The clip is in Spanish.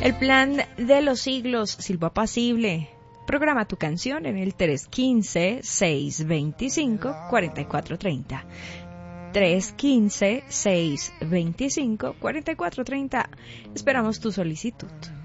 El plan de los siglos, Silbo Apacible. Programa tu canción en el 315-625-4430. 315-625-4430. Esperamos tu solicitud.